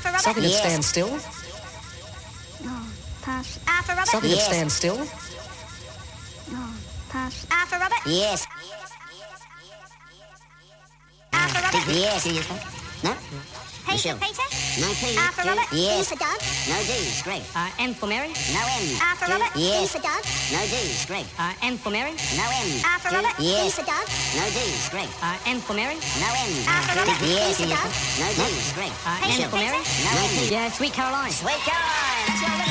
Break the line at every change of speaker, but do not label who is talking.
for Robert.
Something that
Yes.
stands still.
No, pass. R for Robert.
Something
Yes.
that stands still.
No, pass. R for Robert.
Yes.
R for Robert.
Yes. No?
P
Michelle.
for Peter.
No P.
R for Robert.
Yes.
D for Doug.
No D. Greg.
M for Mary.
No M.
R for Robert.
Yes.
D for Doug.
No D. Greg.
M for Mary.
No M.
R for Robert. D
Yes.
for Doug.
No D. Greg.
M for Mary.
No M.
R for Robert.
Yes.
D for Doug.
No D. Greg.
M for Mary.
No M.
Yeah, Sweet Caroline.
Sweet Caroline. Let's go.